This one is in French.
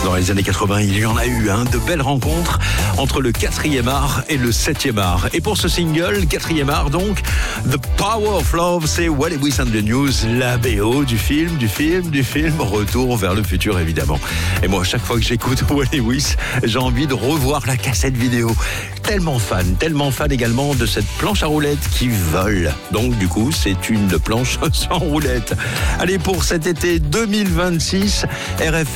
Dans les années 80, il y en a eu de belles rencontres entre le 4e art et le 7e art. Et pour ce single, 4e art donc, The Power of Love, c'est Wally Lewis and the News, la BO du film, Retour vers le futur évidemment. Et moi, chaque fois que j'écoute Wally Lewis, j'ai envie de revoir la cassette vidéo. Tellement fan également de cette planche à roulettes qui vole. Donc du coup, c'est une planche sans roulette. Allez, pour cet été 2026, RFM